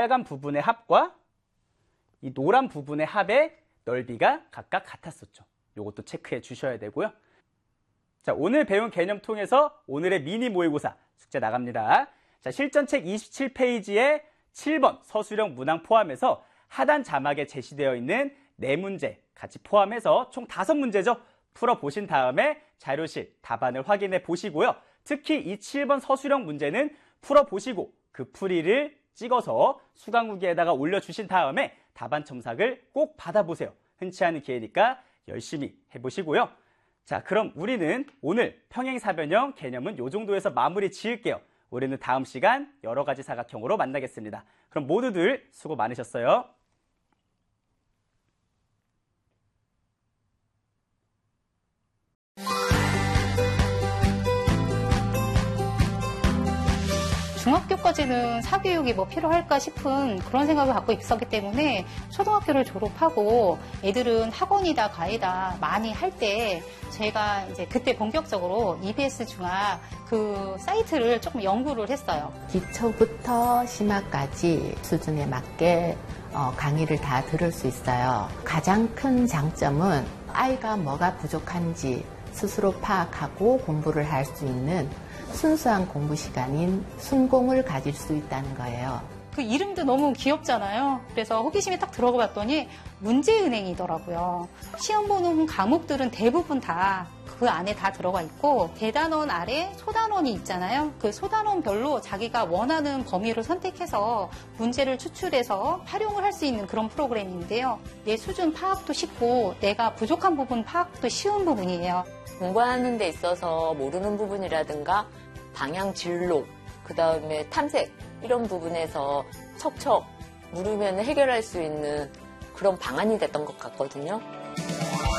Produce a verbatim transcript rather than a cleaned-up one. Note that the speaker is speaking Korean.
빨간 부분의 합과 이 노란 부분의 합의 넓이가 각각 같았었죠. 이것도 체크해 주셔야 되고요. 자, 오늘 배운 개념 통해서 오늘의 미니 모의고사 숙제 나갑니다. 자, 실전책 이십칠 페이지에 칠 번 서술형 문항 포함해서 하단 자막에 제시되어 있는 네 문제 같이 포함해서 총 다섯 문제죠. 풀어보신 다음에 자료실 답안을 확인해 보시고요. 특히 이 칠 번 서술형 문제는 풀어보시고 그 풀이를 찍어서 수강후기에다가 올려주신 다음에 답안 첨삭을 꼭 받아보세요. 흔치 않은 기회니까 열심히 해보시고요. 자, 그럼 우리는 오늘 평행사변형 개념은 이 정도에서 마무리 지을게요. 우리는 다음 시간 여러 가지 사각형으로 만나겠습니다. 그럼 모두들 수고 많으셨어요. 중학교까지는 사교육이 뭐 필요할까 싶은 그런 생각을 갖고 있었기 때문에 초등학교를 졸업하고 애들은 학원이다 과외다 많이 할 때 제가 이제 그때 본격적으로 이비에스 중학 그 사이트를 조금 연구를 했어요. 기초부터 심화까지 수준에 맞게 어, 강의를 다 들을 수 있어요. 가장 큰 장점은 아이가 뭐가 부족한지 스스로 파악하고 공부를 할 수 있는 순수한 공부 시간인 순공을 가질 수 있다는 거예요. 그 이름도 너무 귀엽잖아요. 그래서 호기심에 딱 들어가 봤더니 문제은행이더라고요. 시험 보는 과목들은 대부분 다 그 안에 다 들어가 있고 대단원 아래 소단원이 있잖아요. 그 소단원별로 자기가 원하는 범위를 선택해서 문제를 추출해서 활용을 할 수 있는 그런 프로그램인데요. 내 수준 파악도 쉽고 내가 부족한 부분 파악도 쉬운 부분이에요. 공부하는 데 있어서 모르는 부분이라든가 방향 진로, 그 다음에 탐색 이런 부분에서 척척 물으면 해결할 수 있는 그런 방안이 됐던 것 같거든요.